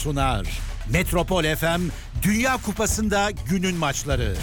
sunar. Metropol FM Dünya Kupası'nda günün maçları.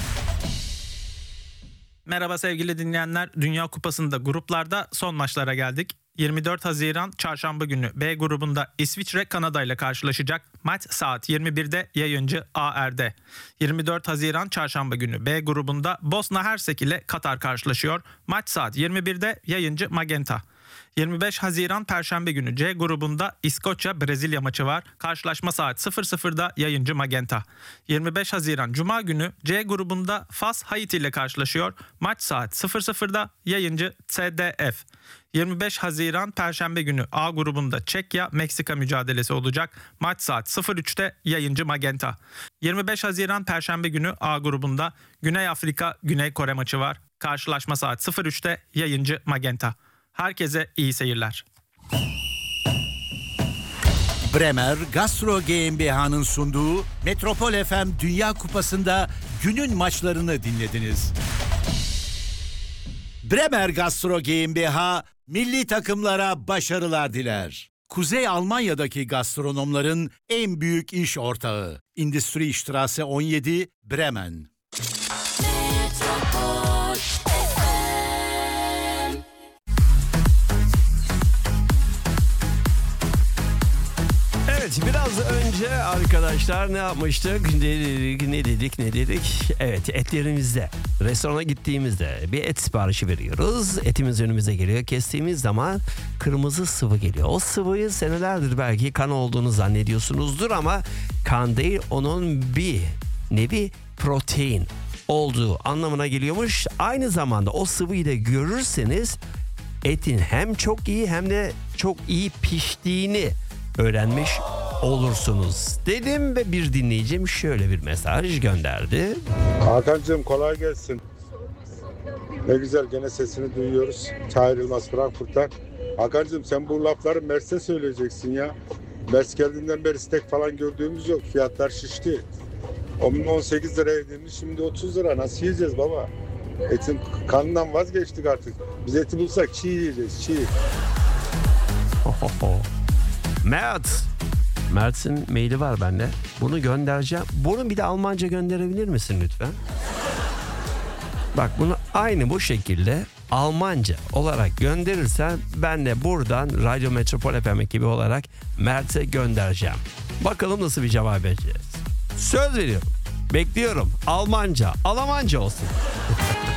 Merhaba sevgili dinleyenler. Dünya Kupası'nda gruplarda son maçlara geldik. 24 Haziran Çarşamba günü B grubunda İsviçre Kanada ile karşılaşacak. Maç saat 21'de yayıncı AR'de. 24 Haziran Çarşamba günü B grubunda Bosna Hersek ile Katar karşılaşıyor. Maç saat 21'de yayıncı Magenta. 25 Haziran Perşembe günü C grubunda İskoçya Brezilya maçı var. Karşılaşma saat 00'da yayıncı Magenta. 25 Haziran Cuma günü C grubunda Fas Haiti ile karşılaşıyor. Maç saat 00'da yayıncı TDF. 25 Haziran Perşembe günü A grubunda Çekya Meksika mücadelesi olacak. Maç saat 03'te yayıncı Magenta. 25 Haziran Perşembe günü A grubunda Güney Afrika Güney Kore maçı var. Karşılaşma saat 03'te yayıncı Magenta. Herkese iyi seyirler. Bremer Gastro GmbH'nın sunduğu Metropol FM Dünya Kupası'nda günün maçlarını dinlediniz. Bremer Gastro GmbH milli takımlara başarılar diler. Kuzey Almanya'daki gastronomların en büyük iş ortağı. Industriestraße 17, Bremen. Evet, biraz önce arkadaşlar ne yapmıştık? Ne dedik? Evet, etlerimizde. Restorana gittiğimizde bir et siparişi veriyoruz. Etimiz önümüze geliyor. Kestiğimiz zaman kırmızı sıvı geliyor. O sıvıyı senelerdir belki kan olduğunu zannediyorsunuzdur ama kan değil, onun bir nevi protein olduğu anlamına geliyormuş. Aynı zamanda o sıvıyı da görürseniz etin hem çok iyi hem de çok iyi piştiğini öğrenmiş olursunuz dedim ve bir dinleyicim şöyle bir mesaj gönderdi. Hakan'cığım kolay gelsin. Ne güzel gene sesini duyuyoruz. Tahir Yılmaz Frankfurt'tan. Hakan'cığım sen bu lafları Mers'e söyleyeceksin ya. Mers geldiğinden beri steak falan gördüğümüz yok. Fiyatlar şişti. 18 lira yediğimiz şimdi 30 lira. Nasıl yiyeceğiz baba? Etin kanından vazgeçtik artık. Biz eti bulsak çiğ yiyeceğiz, çiğ. Mert'in maili var bende. Bunu göndereceğim. Bunu bir de Almanca gönderebilir misin lütfen? Bak bunu aynı bu şekilde Almanca olarak gönderirsen ben de buradan Radyo Metropol FM ekibi olarak Mert'e göndereceğim. Bakalım nasıl bir cevap vereceğiz. Söz veriyorum. Bekliyorum. Almanca olsun.